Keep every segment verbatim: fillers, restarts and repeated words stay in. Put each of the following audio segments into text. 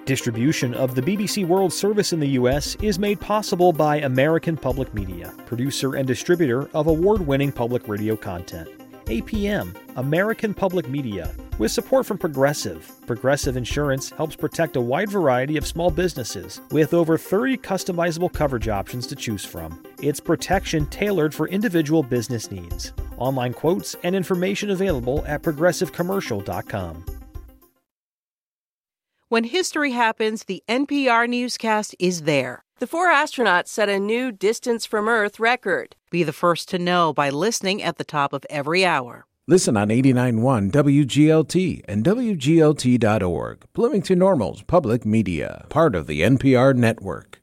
Distribution of the B B C World Service in the U S is made possible by American Public Media, producer and distributor of award-winning public radio content. A P M, American Public Media, with support from Progressive. Progressive Insurance helps protect a wide variety of small businesses with over thirty customizable coverage options to choose from. It's protection tailored for individual business needs. Online quotes and information available at progressive commercial dot com. When history happens, the N P R newscast is there. The four astronauts set a new distance from Earth record. Be the first to know by listening at the top of every hour. Listen on eighty-nine point one W G L T and W G L T dot org. Bloomington Normal's public media, part of the N P R network.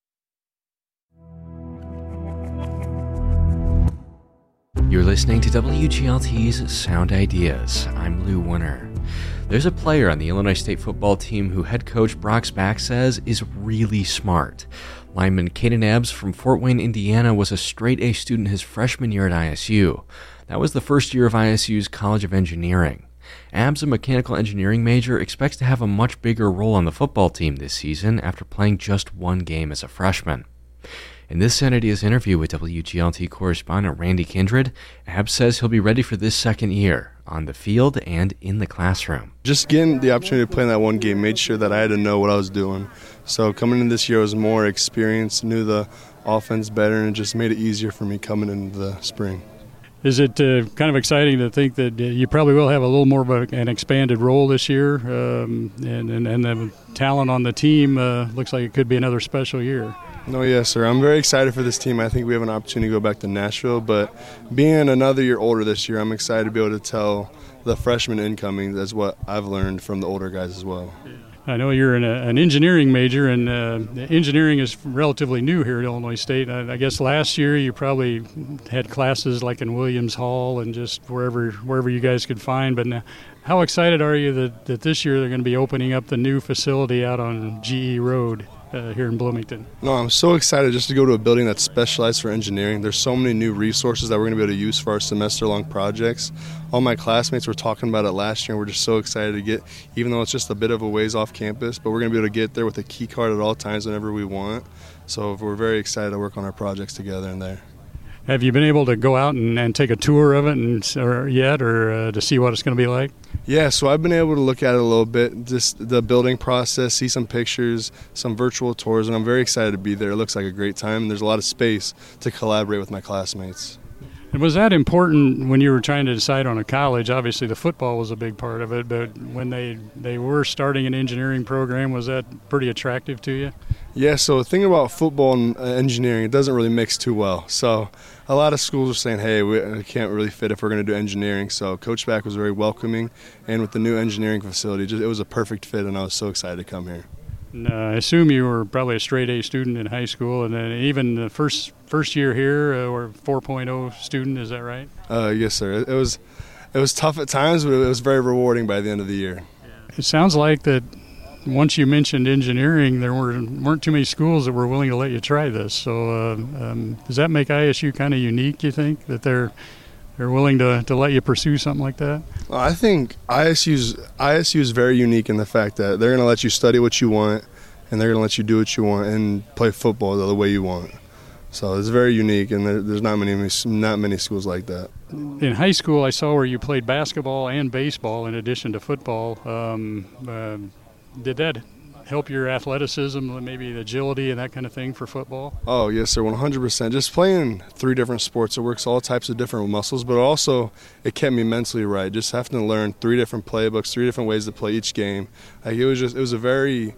You're listening to W G L T's Sound Ideas. I'm Lou Winner. There's a player on the Illinois State football team who head coach Brock Spack says is really smart. Lineman Caden Ebbs from Fort Wayne, Indiana was a straight-A student his freshman year at I S U. That was the first year of I S U's College of Engineering. Ebbs, a mechanical engineering major, expects to have a much bigger role on the football team this season after playing just one game as a freshman. In this Sound Ideas interview with W G L T correspondent Randy Kindred, Ebbs says he'll be ready for this second year, on the field and in the classroom. Just getting the opportunity to play in that one game made sure that I had to know what I was doing. So coming in this year, I was more experienced, knew the offense better, and it just made it easier for me coming into the spring. Is it uh, kind of exciting to think that you probably will have a little more of a, an expanded role this year, um, and, and, and the talent on the team uh, looks like it could be another special year? No, yes, sir. I'm very excited for this team. I think we have an opportunity to go back to Nashville, but being another year older this year, I'm excited to be able to tell the freshmen incoming that's what I've learned from the older guys as well. Yeah. I know you're an, an engineering major, and uh, engineering is relatively new here at Illinois State. I, I guess last year you probably had classes like in Williams Hall and just wherever wherever you guys could find. But now, how excited are you that, that this year they're going to be opening up the new facility out on G E Road uh, here in Bloomington? No, I'm so excited just to go to a building that's specialized for engineering. There's so many new resources that we're going to be able to use for our semester-long projects. All my classmates were talking about it last year, and we're just so excited to get, even though it's just a bit of a ways off campus, but we're going to be able to get there with a key card at all times whenever we want. So we're very excited to work on our projects together in there. Have you been able to go out and, and take a tour of it and, or yet, or uh, to see what it's going to be like? Yeah, so I've been able to look at it a little bit, just the building process, see some pictures, some virtual tours, and I'm very excited to be there. It looks like a great time, and there's a lot of space to collaborate with my classmates. And was that important when you were trying to decide on a college? Obviously, the football was a big part of it, but when they, they were starting an engineering program, was that pretty attractive to you? Yeah, so the thing about football and engineering, it doesn't really mix too well. So a lot of schools are saying, hey, we can't really fit if we're going to do engineering. So Coach Spack was very welcoming, and with the new engineering facility, just, it was a perfect fit, and I was so excited to come here. And, uh, I assume you were probably a straight-A student in high school, and then even the first first year here, uh, or four point oh student, is that right? Uh, yes, sir. It, it was it was tough at times, but it was very rewarding by the end of the year. It sounds like that once you mentioned engineering, there weren't, weren't too many schools that were willing to let you try this. So uh, um, does that make I S U kind of unique, you think, that they're they're willing to, to let you pursue something like that? Well, I think I S U's I S U is very unique in the fact that they're going to let you study what you want, and they're going to let you do what you want and play football the way you want. So it's very unique, and there, there's not many not many schools like that. In high school, I saw where you played basketball and baseball in addition to football. Um, uh, did that help your athleticism, maybe the agility and that kind of thing for football? Oh, yes, sir, one hundred percent. Just playing three different sports, it works all types of different muscles, but also it kept me mentally right. Just having to learn three different playbooks, three different ways to play each game. Like it was just, it was a very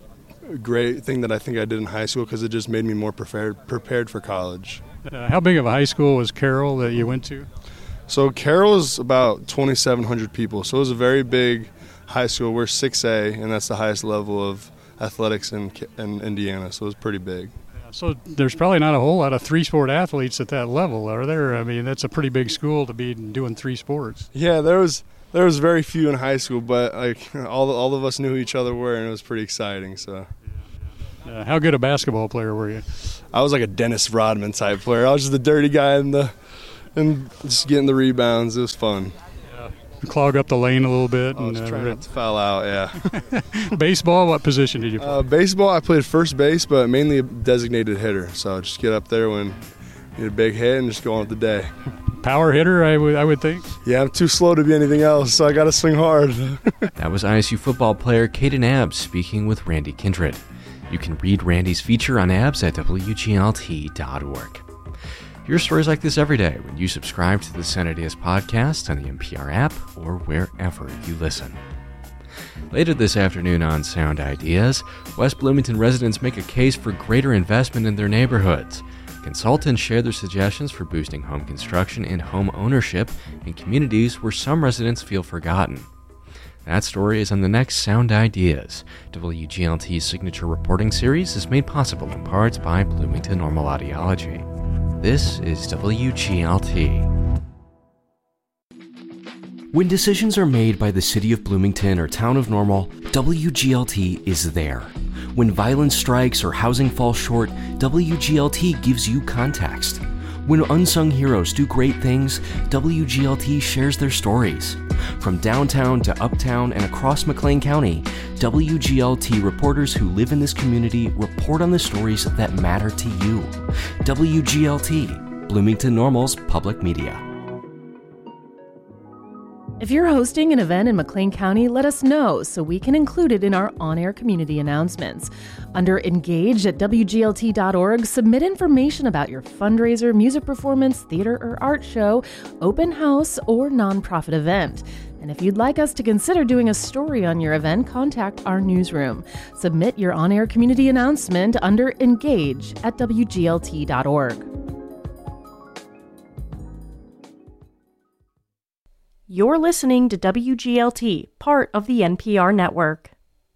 great thing that I think I did in high school because it just made me more prepared prepared for college. Uh, how big of a high school was Carroll that you went to? So Carroll is about twenty-seven hundred people, so it was a very big high school. We're six A, and that's the highest level of athletics in, in Indiana, so it was pretty big. Yeah, so there's probably not a whole lot of three-sport athletes at that level, are there? I mean, that's a pretty big school to be doing three sports. Yeah, there was there was very few in high school, but like all all of us knew who each other were, and it was pretty exciting. So. Uh, how good a basketball player were you? I was like a Dennis Rodman type player. I was just the dirty guy and the and just getting the rebounds. It was fun. Yeah. clog up the lane a little bit. I was and, uh, trying not to foul out, yeah. Baseball, what position did you play? Uh, baseball, I played first base, but mainly a designated hitter. So just get up there when you need a big hit and just go on with the day. Power hitter, I would I would think. Yeah, I'm too slow to be anything else, so I got to swing hard. That was I S U football player Caden Abbs speaking with Randy Kindred. You can read Randy's feature on Abbs at W G L T dot org. Hear stories like this every day when you subscribe to the Sound Ideas podcast on the N P R app or wherever you listen. Later this afternoon on Sound Ideas, West Bloomington residents make a case for greater investment in their neighborhoods. Consultants share their suggestions for boosting home construction and home ownership in communities where some residents feel forgotten. That story is on the next Sound Ideas. W G L T's signature reporting series is made possible in parts by Bloomington Normal Audiology. This is W G L T. When decisions are made by the City of Bloomington or Town of Normal, W G L T is there. When violence strikes or housing falls short, W G L T gives you context. When unsung heroes do great things, W G L T shares their stories. From downtown to uptown and across McLean County, W G L T reporters who live in this community report on the stories that matter to you. W G L T, Bloomington Normal's public media. If you're hosting an event in McLean County, let us know so we can include it in our on-air community announcements. Under Engage at W G L T dot org, submit information about your fundraiser, music performance, theater or art show, open house, or nonprofit event. And if you'd like us to consider doing a story on your event, contact our newsroom. Submit your on-air community announcement under Engage at W G L T dot org. You're listening to W G L T, part of the N P R network.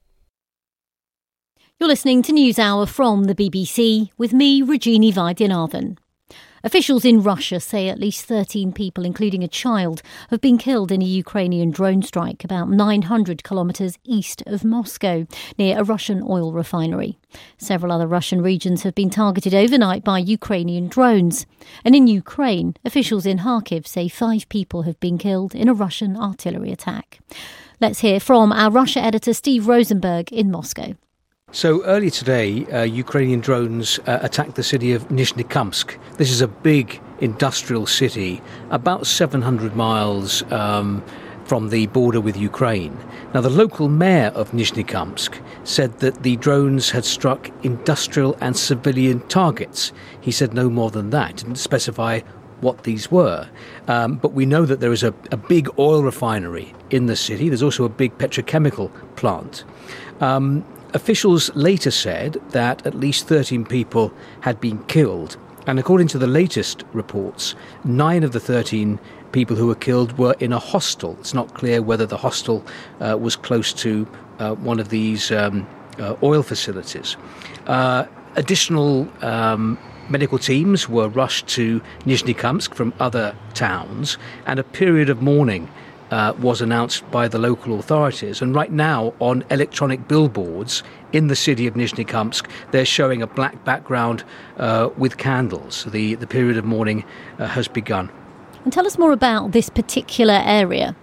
You're listening to NewsHour from the B B C with me, Regina Vaidyanathan. Officials in Russia say at least thirteen people, including a child, have been killed in a Ukrainian drone strike about nine hundred kilometres east of Moscow, near a Russian oil refinery. Several other Russian regions have been targeted overnight by Ukrainian drones. And in Ukraine, officials in Kharkiv say five people have been killed in a Russian artillery attack. Let's hear from our Russia editor Steve Rosenberg in Moscow. So earlier today, uh, Ukrainian drones uh, attacked the city of Nizhnekamsk. This is a big industrial city, about seven hundred miles um, from the border with Ukraine. Now, the local mayor of Nizhnekamsk said that the drones had struck industrial and civilian targets. He said no more than that, didn't specify what these were. Um, but we know that there is a, a big oil refinery in the city. There's also a big petrochemical plant. Um, Officials later said that at least thirteen people had been killed. And according to the latest reports, nine of the thirteen people who were killed were in a hostel. It's not clear whether the hostel uh, was close to uh, one of these um, uh, oil facilities. Uh, additional um, medical teams were rushed to Nizhnekamsk from other towns, and a period of mourning Uh, was announced by the local authorities. And right now, on electronic billboards in the city of Nizhnekamsk, they're showing a black background uh, with candles. The, the period of mourning uh, has begun. And tell us more about this particular area.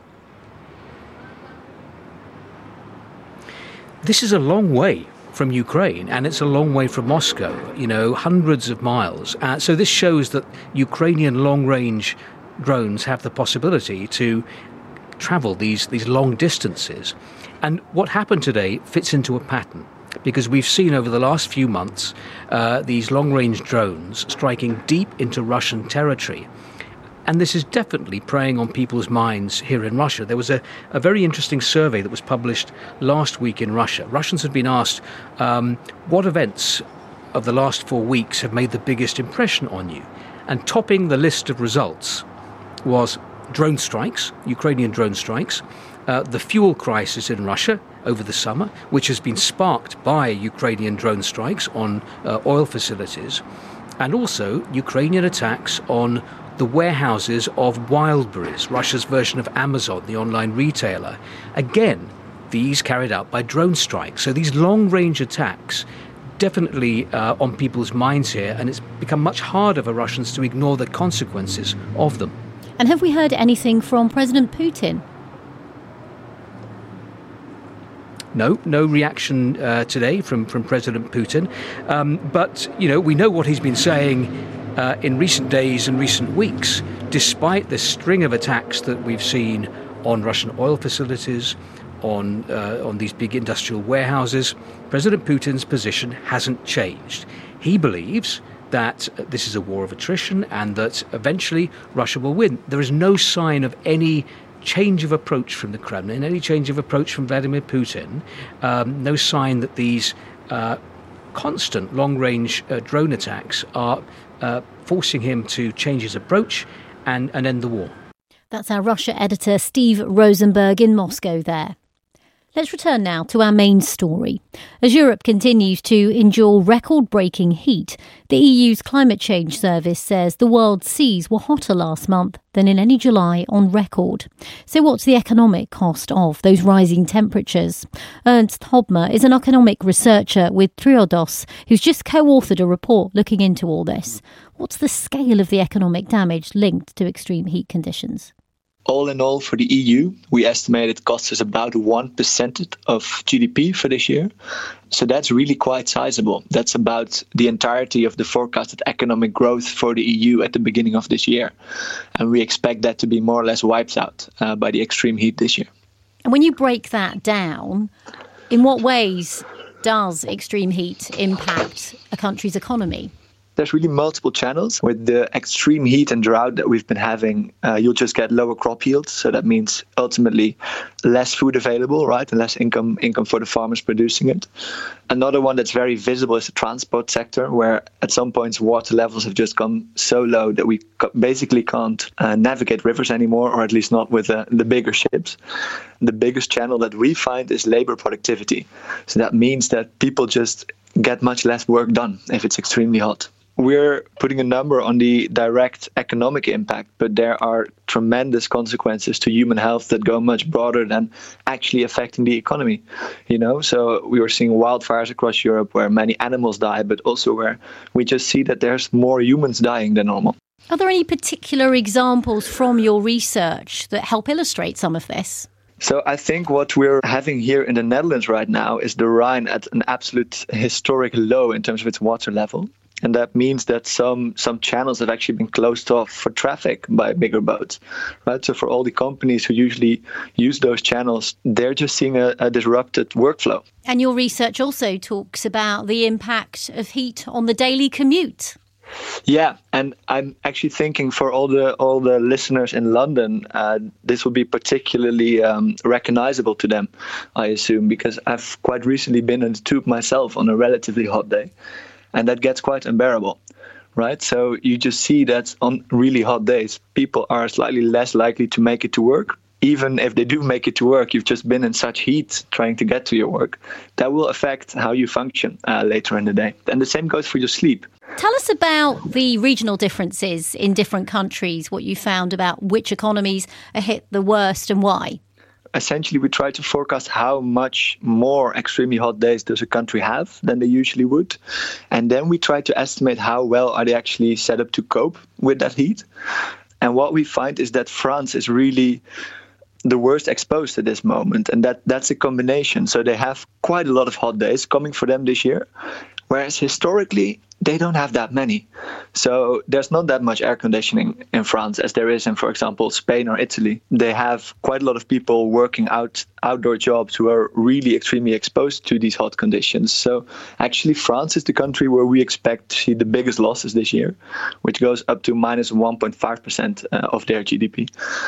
This is a long way from Ukraine, and it's a long way from Moscow, you know, hundreds of miles. Uh, so this shows that Ukrainian long-range drones have the possibility to travel these these long distances. And what happened today fits into a pattern, because we've seen over the last few months uh, these long-range drones striking deep into Russian territory. And this is definitely preying on people's minds here in Russia. There was a, a very interesting survey that was published last week in Russia. Russians have been asked, um, what events of the last four weeks have made the biggest impression on you? And topping the list of results was drone strikes, Ukrainian drone strikes, uh, the fuel crisis in Russia over the summer, which has been sparked by Ukrainian drone strikes on uh, oil facilities, and also Ukrainian attacks on the warehouses of Wildberries, Russia's version of Amazon, the online retailer. Again, these carried out by drone strikes. So these long-range attacks definitely uh, on people's minds here, and it's become much harder for Russians to ignore the consequences of them. And have we heard anything from President Putin? No, no reaction uh, today from, from President Putin. Um, but, you know, we know what he's been saying uh, in recent days and recent weeks, despite the string of attacks that we've seen on Russian oil facilities, on uh, on these big industrial warehouses. President Putin's position hasn't changed. He believes that this is a war of attrition and that eventually Russia will win. There is no sign of any change of approach from the Kremlin, any change of approach from Vladimir Putin, um, no sign that these uh, constant long-range uh, drone attacks are uh, forcing him to change his approach and, and end the war. That's our Russia editor Steve Rosenberg in Moscow there. Let's return now to our main story. As Europe continues to endure record-breaking heat, the E U's climate change service says the world's seas were hotter last month than in any July on record. So what's the economic cost of those rising temperatures? Ernst Hobmer is an economic researcher with Triodos, who's just co-authored a report looking into all this. What's the scale of the economic damage linked to extreme heat conditions? All in all, for the E U, we estimate it costs us about one percent of G D P for this year. So that's really quite sizable. That's about the entirety of the forecasted economic growth for the E U at the beginning of this year. And we expect that to be more or less wiped out uh, by the extreme heat this year. And when you break that down, in what ways does extreme heat impact a country's economy? There's really multiple channels. With the extreme heat and drought that we've been having, uh, you'll just get lower crop yields. So that means ultimately less food available, right? And less income income for the farmers producing it. Another one that's very visible is the transport sector, where at some points water levels have just gone so low that we basically can't uh, navigate rivers anymore, or at least not with uh, the bigger ships. The biggest channel that we find is labor productivity. So that means that people just get much less work done if it's extremely hot. We're putting a number on the direct economic impact, but there are tremendous consequences to human health that go much broader than actually affecting the economy. You know, so we were seeing wildfires across Europe where many animals die, but also where we just see that there's more humans dying than normal. Are there any particular examples from your research that help illustrate some of this? So I think what we're having here in the Netherlands right now is the Rhine at an absolute historic low in terms of its water level. And that means that some some channels have actually been closed off for traffic by bigger boats, right? So for all the companies who usually use those channels, they're just seeing a, a disrupted workflow. And your research also talks about the impact of heat on the daily commute. Yeah, and I'm actually thinking for all the all the listeners in London, uh, this will be particularly um, recognizable to them, I assume, because I've quite recently been in the tube myself on a relatively hot day. And that gets quite unbearable, right? So you just see that on really hot days, people are slightly less likely to make it to work. Even if they do make it to work, you've just been in such heat trying to get to your work. That will affect how you function uh, later in the day. And the same goes for your sleep. Tell us about the regional differences in different countries, what you found about which economies are hit the worst and why. Essentially, we try to forecast how much more extremely hot days does a country have than they usually would. And then we try to estimate how well are they actually set up to cope with that heat. And what we find is that France is really the worst exposed at this moment. And that, that's a combination. So they have quite a lot of hot days coming for them this year. Whereas historically, they don't have that many. So there's not that much air conditioning in France as there is in, for example, Spain or Italy. They have quite a lot of people working out outdoor jobs who are really extremely exposed to these hot conditions. So actually, France is the country where we expect to see the biggest losses this year, which goes up to minus one point five percent of their G D P.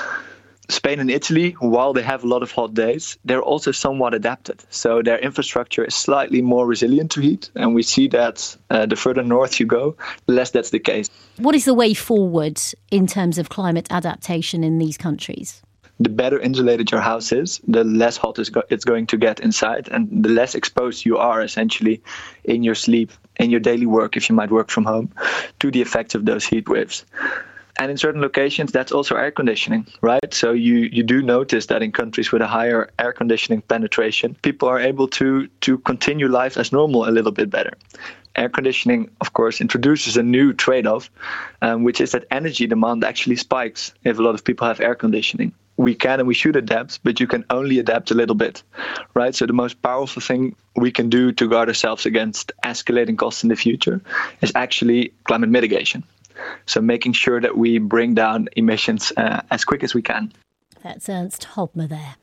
Spain and Italy, while they have a lot of hot days, they're also somewhat adapted. So their infrastructure is slightly more resilient to heat. And we see that uh, the further north you go, the less that's the case. What is the way forward in terms of climate adaptation in these countries? The better insulated your house is, the less hot it's going to get inside, and the less exposed you are essentially in your sleep, in your daily work, if you might work from home, to the effects of those heat waves. And in certain locations, that's also air conditioning, right? So you, you do notice that in countries with a higher air conditioning penetration, people are able to, to continue life as normal a little bit better. Air conditioning, of course, introduces a new trade-off, um, which is that energy demand actually spikes if a lot of people have air conditioning. we can and we should adapt, but you can only adapt a little bit, right? So the most powerful thing we can do to guard ourselves against escalating costs in the future is actually climate mitigation. So making sure that we bring down emissions uh, as quick as we can. That's Ernst Hodmer there.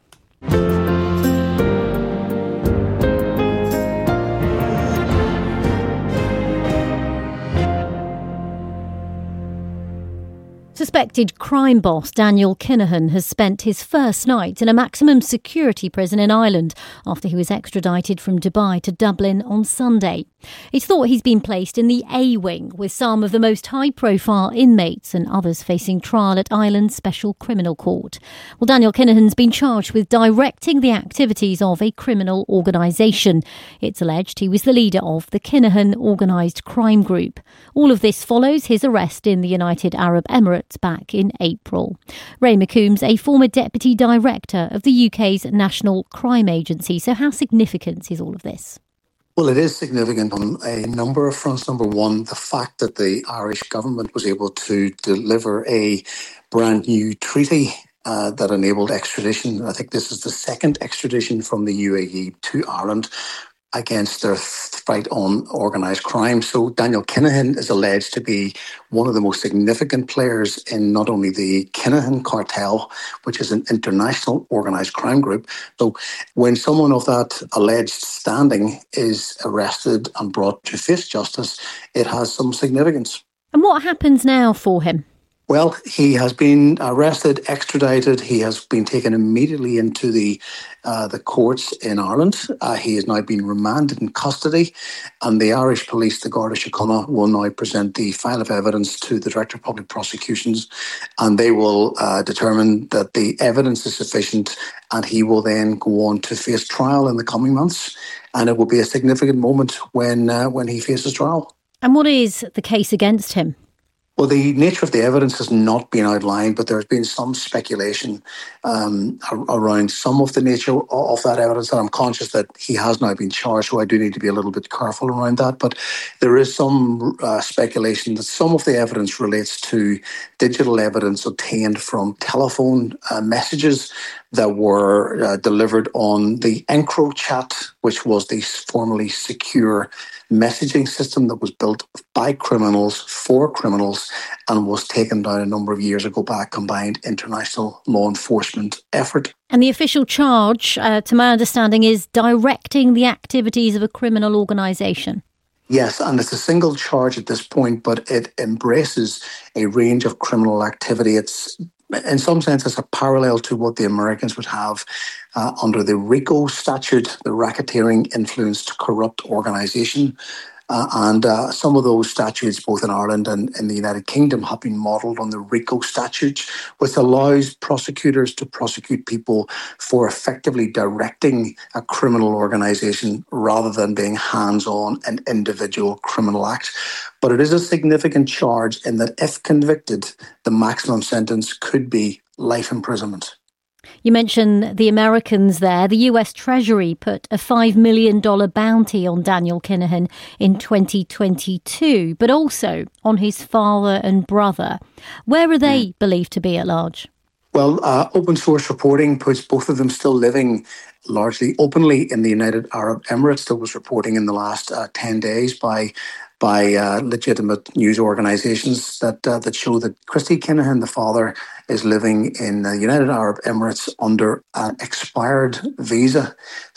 Suspected crime boss Daniel Kinahan has spent his first night in a maximum security prison in Ireland after he was extradited from Dubai to Dublin on Sunday. It's thought he's been placed in the A-wing with some of the most high-profile inmates and others facing trial at Ireland's Special Criminal Court. Well, Daniel Kinahan's been charged with directing the activities of a criminal organisation. It's alleged he was the leader of the Kinahan Organised Crime Group. All of this follows his arrest in the United Arab Emirates back in April. Ray McComb's a former deputy director of the U K's National Crime Agency. So how significant is all of this? Well, it is significant on a number of fronts. Number one, the fact that the Irish government was able to deliver a brand new treaty uh, that enabled extradition. I think this is the second extradition from the U A E to Ireland against their fight on organised crime. So Daniel Kinahan is alleged to be one of the most significant players in not only the Kinahan cartel, which is an international organised crime group. So when someone of that alleged standing is arrested and brought to face justice, it has some significance. And what happens now for him? Well, he has been arrested, extradited. He has been taken immediately into the uh, the courts in Ireland. Uh, he has now been remanded in custody, and the Irish police, the Garda Síochána, will now present the file of evidence to the Director of Public Prosecutions, and they will uh, determine that the evidence is sufficient, and he will then go on to face trial in the coming months. And it will be a significant moment when uh, when he faces trial. And what is the case against him? Well, the nature of the evidence has not been outlined, but there's been some speculation um, around some of the nature of that evidence. And I'm conscious that he has now been charged, so I do need to be a little bit careful around that. But there is some uh, speculation that some of the evidence relates to digital evidence obtained from telephone uh, messages that were uh, delivered on the EncroChat, which was the formerly secure messaging system that was built by criminals for criminals and was taken down a number of years ago by a combined international law enforcement effort. And the official charge, uh, to my understanding, is directing the activities of a criminal organisation. Yes, and it's a single charge at this point, but it embraces a range of criminal activity. It's in some sense, it's a parallel to what the Americans would have uh, under the RICO statute, the Racketeering Influenced Corrupt Organisation. Uh, and uh, some of those statutes, both in Ireland and in the United Kingdom, have been modelled on the RICO statute, which allows prosecutors to prosecute people for effectively directing a criminal organisation rather than being hands-on an individual criminal act. But it is a significant charge in that if convicted, the maximum sentence could be life imprisonment. You mentioned the Americans there. The U S Treasury put a five million dollars bounty on Daniel Kinahan in twenty twenty-two, but also on his father and brother. Where are they believed to be at large? Well, uh, open source reporting puts both of them still living largely openly in the United Arab Emirates. There was reporting in the last uh, ten days by by uh, legitimate news organisations that uh, that show that Christy Kinahan, the father, is living in the United Arab Emirates under an expired visa.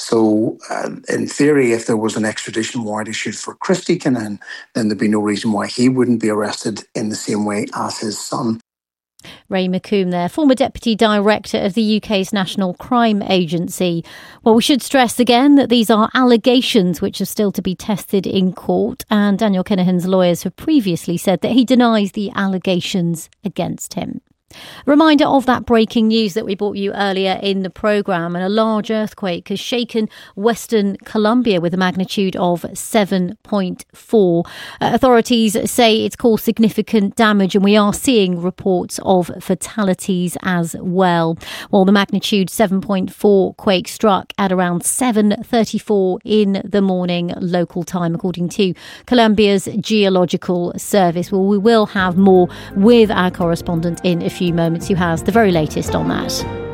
So uh, in theory, if there was an extradition warrant issued for Christy Kinahan, then there'd be no reason why he wouldn't be arrested in the same way as his son. Ray McComb there, former Deputy Director of the U K's National Crime Agency. Well, we should stress again that these are allegations which are still to be tested in court, and Daniel Kinahan's lawyers have previously said that he denies the allegations against him. Reminder of that breaking news that we brought you earlier in the programme, and a large earthquake has shaken Western Colombia with a magnitude of seven point four. Uh, authorities say it's caused significant damage, and we are seeing reports of fatalities as well. Well, the magnitude seven point four quake struck at around seven thirty-four in the morning local time, according to Colombia's Geological Service. Well, we will have more with our correspondent in a few moments who has the very latest on that.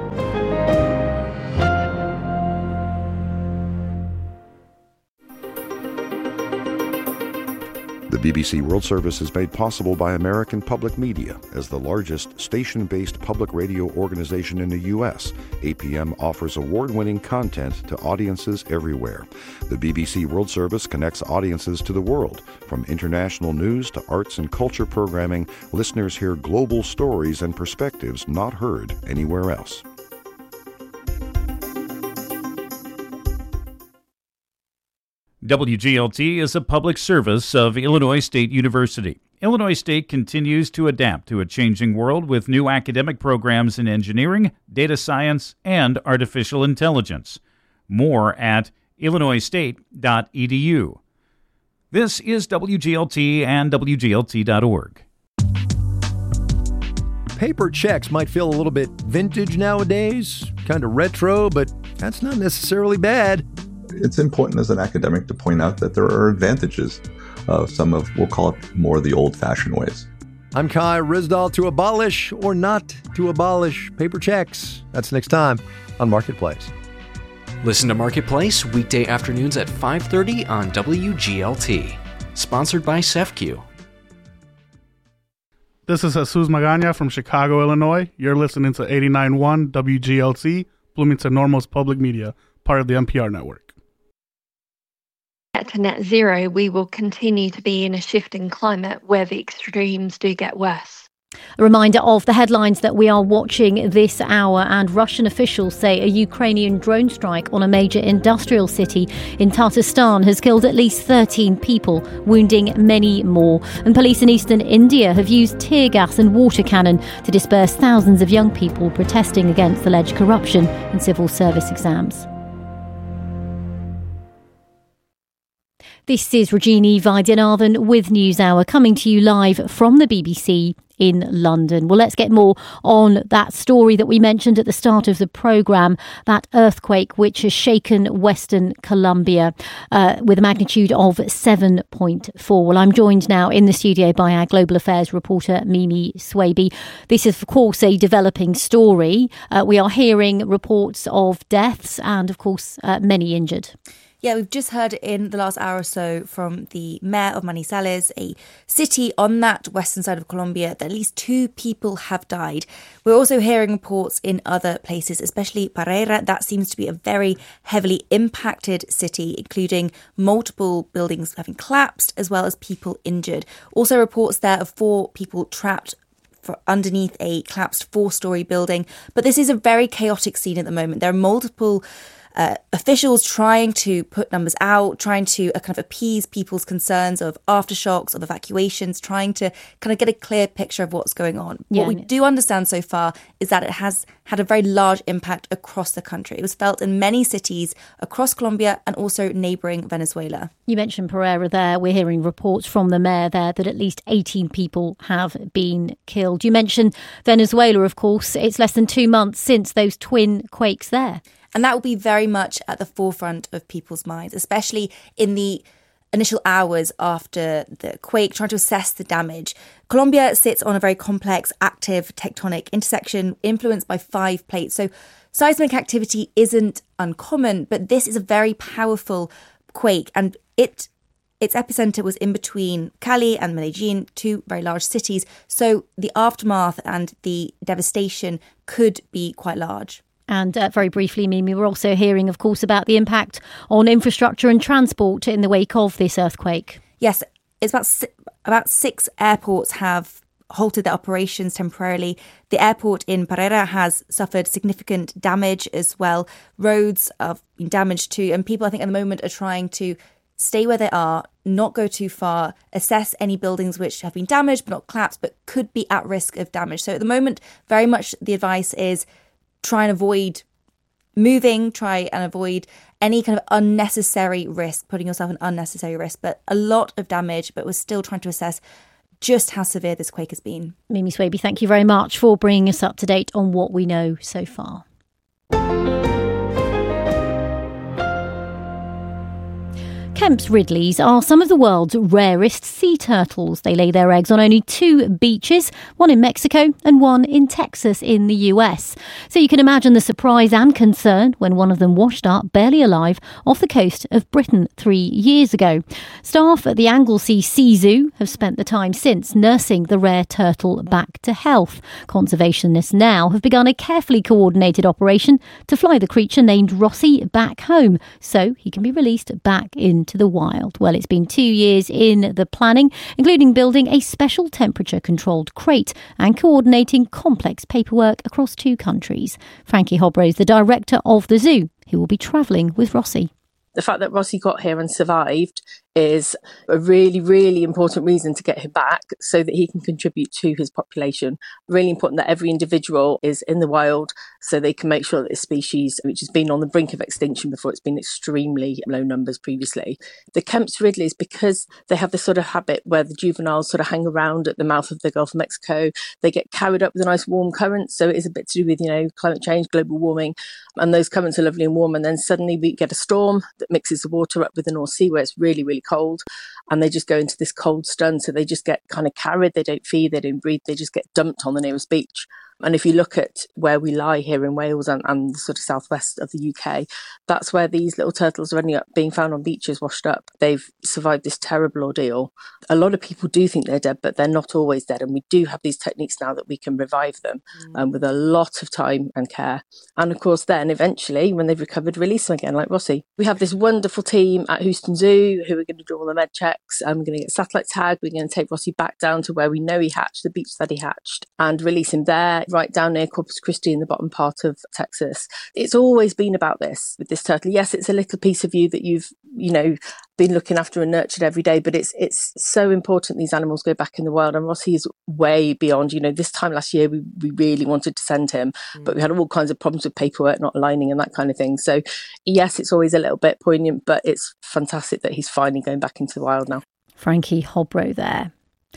The B B C World Service is made possible by American Public Media. As the largest station-based public radio organization in the U S, A P M offers award-winning content to audiences everywhere. The B B C World Service connects audiences to the world. From international news to arts and culture programming, listeners hear global stories and perspectives not heard anywhere else. W G L T is a public service of Illinois State University. Illinois State continues to adapt to a changing world with new academic programs in engineering, data science, and artificial intelligence. More at illinois state dot e d u. This is W G L T and W G L T dot org. Paper checks might feel a little bit vintage nowadays, kind of retro, but that's not necessarily bad. It's important as an academic to point out that there are advantages of some of, we'll call it, more the old-fashioned ways. I'm Kai Risdal. To abolish or not to abolish paper checks. That's next time on Marketplace. Listen to Marketplace weekday afternoons at five thirty on W G L T. Sponsored by C E F C U. This is Jesus Magana from Chicago, Illinois. You're listening to eighty-nine point one W G L T, Bloomington Normal Public Media, part of the N P R network. To net zero, we will continue to be in a shifting climate where the extremes do get worse. A reminder of the headlines that we are watching this hour, and Russian officials say a Ukrainian drone strike on a major industrial city in Tatarstan has killed at least thirteen people, wounding many more. And police in eastern India have used tear gas and water cannon to disperse thousands of young people protesting against alleged corruption in civil service exams. This is Rajini Vaidyanathan with NewsHour, coming to you live from the B B C in London. Well, let's get more on that story that we mentioned at the start of the programme, that earthquake which has shaken Western Colombia uh, with a magnitude of seven point four. Well, I'm joined now in the studio by our Global Affairs reporter, Mimi Swaby. This is, of course, a developing story. Uh, we are hearing reports of deaths and, of course, uh, many injured. Yeah, we've just heard in the last hour or so from the mayor of Manizales, a city on that western side of Colombia, that at least two people have died. We're also hearing reports in other places, especially Pereira. That seems to be a very heavily impacted city, including multiple buildings having collapsed, as well as people injured. Also reports there of four people trapped for underneath a collapsed four-storey building. But this is a very chaotic scene at the moment. There are multiple Uh, officials trying to put numbers out, trying to uh, kind of appease people's concerns of aftershocks, of evacuations, trying to kind of get a clear picture of what's going on. Yeah, what we do understand so far is that it has had a very large impact across the country. It was felt in many cities across Colombia and also neighbouring Venezuela. You mentioned Pereira there. We're hearing reports from the mayor there that at least eighteen people have been killed. You mentioned Venezuela, of course. It's less than two months since those twin quakes there. And that will be very much at the forefront of people's minds, especially in the initial hours after the quake, trying to assess the damage. Colombia sits on a very complex, active tectonic intersection influenced by five plates. So seismic activity isn't uncommon, but this is a very powerful quake. And it its epicenter was in between Cali and Medellin, two very large cities. So the aftermath and the devastation could be quite large. And uh, very briefly, Mimi, we're also hearing, of course, about the impact on infrastructure and transport in the wake of this earthquake. Yes, it's about si- about six airports have halted their operations temporarily. The airport in Pereira has suffered significant damage as well. Roads have been damaged too. And people, I think, at the moment are trying to stay where they are, not go too far, assess any buildings which have been damaged but not collapsed, but could be at risk of damage. So at the moment, very much the advice is try and avoid moving, try and avoid any kind of unnecessary risk, putting yourself in unnecessary risk. But a lot of damage, but we're still trying to assess just how severe this quake has been. Mimi Swaby, thank you very much for bringing us up to date on what we know so far. Kemp's Ridleys are some of the world's rarest sea turtles. They lay their eggs on only two beaches, one in Mexico and one in Texas in the U S. So you can imagine the surprise and concern when one of them washed up, barely alive, off the coast of Britain three years ago. Staff at the Anglesey Sea Zoo have spent the time since nursing the rare turtle back to health. Conservationists now have begun a carefully coordinated operation to fly the creature named Rossi back home so he can be released back into the wild. Well, it's been two years in the planning, including building a special temperature-controlled crate and coordinating complex paperwork across two countries. Frankie Hobro is the director of the zoo, who will be travelling with Rossi. The fact that Rossi got here and survived is a really, really important reason to get him back so that he can contribute to his population. Really important that every individual is in the wild so they can make sure that this species, which has been on the brink of extinction before, it's been extremely low numbers previously. The Kemp's Ridleys, because they have this sort of habit where the juveniles sort of hang around at the mouth of the Gulf of Mexico, they get carried up with a nice warm current. So it is a bit to do with, you know, climate change, global warming, and those currents are lovely and warm. And then suddenly we get a storm that mixes the water up with the North Sea where it's really, really cold, and they just go into this cold stun. So they just get kind of carried. They don't feed, they don't breathe, they just get dumped on the nearest beach. And if you look at where we lie here in Wales and, and the sort of southwest of the U K, that's where these little turtles are ending up being found on beaches, washed up. They've survived this terrible ordeal. A lot of people do think they're dead, but they're not always dead. And we do have these techniques now that we can revive them mm. um, with a lot of time and care. And of course, then eventually, when they've recovered, release them again, like Rossi. We have this wonderful team at Houston Zoo who are going to do all the med checks. I'm going to get satellite tag. We're going to take Rossi back down to where we know he hatched, the beach that he hatched, and release him there, right down near Corpus Christi in the bottom part of Texas. It's always been about this with this turtle. Yes, it's a little piece of you that you've, you know, been looking after and nurtured every day, but it's it's so important these animals go back in the wild. And Rossi is way beyond, you know, this time last year we, we really wanted to send him, mm. but we had all kinds of problems with paperwork not aligning and that kind of thing. So yes, it's always a little bit poignant, but it's fantastic that he's finally going back into the wild now. Frankie Hobro there.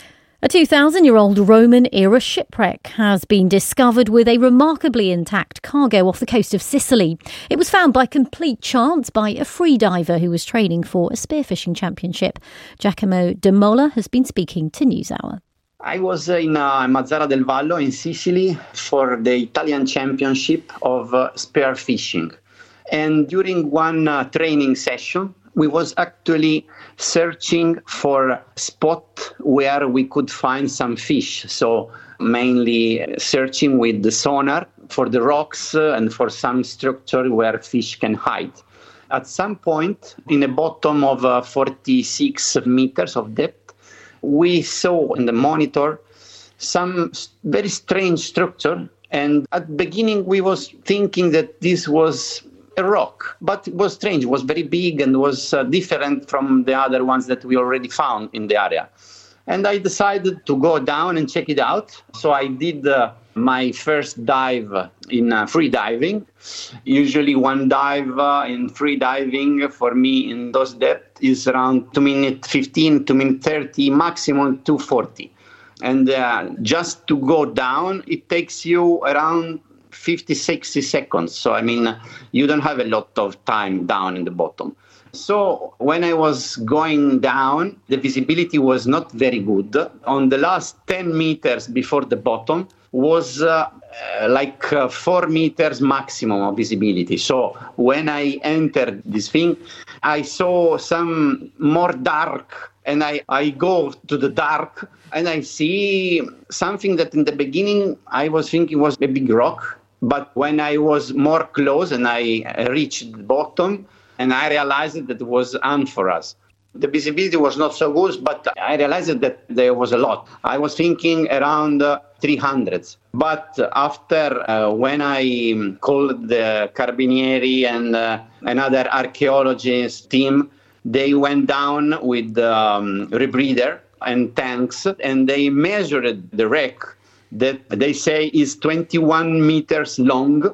A two thousand-year-old Roman-era shipwreck has been discovered with a remarkably intact cargo off the coast of Sicily. It was found by complete chance by a freediver who was training for a spearfishing championship. Giacomo De Mola has been speaking to NewsHour. I was in uh, Mazara del Vallo in Sicily for the Italian Championship of uh, spearfishing. And during one uh, training session, we was actually searching for a spot where we could find some fish. So mainly searching with the sonar for the rocks and for some structure where fish can hide. At some point, in the bottom of uh, forty-six meters of depth, we saw in the monitor some very strange structure. And at the beginning, we was thinking that this was a rock, but it was strange. It was very big and was uh, different from the other ones that we already found in the area. And I decided to go down and check it out. So I did uh, my first dive in uh, free diving. Usually one dive uh, in free diving for me in those depths is around two minutes fifteen, two minutes thirty, maximum two forty. And uh, just to go down, it takes you around fifty, sixty seconds. So, I mean, you don't have a lot of time down in the bottom. So when I was going down, the visibility was not very good. On the last ten meters before the bottom was uh, uh, like uh, four meters maximum of visibility. So when I entered this thing, I saw some more dark, and I, I go to the dark and I see something that in the beginning I was thinking was a big rock. But when I was more close and I reached the bottom, and I realized that it was amphoras. The visibility was not so good, but I realized that there was a lot. I was thinking around uh, three hundred. But after, uh, when I called the Carabinieri and uh, another archaeologist team, they went down with um, rebreather and tanks, and they measured the wreck that they say is twenty-one meters long,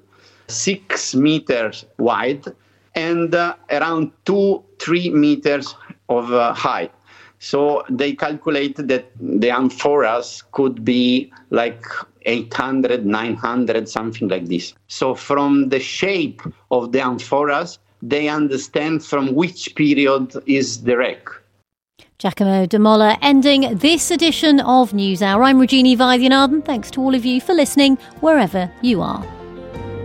six meters wide, and uh, around two, three meters of uh, height. So they calculated that the amphoras could be like eight hundred, nine hundred, something like this. So from the shape of the amphoras, they understand from which period is the wreck. Giacomo Damola ending this edition of NewsHour. I'm Regina Vaidyanathan. Thanks to all of you for listening wherever you are.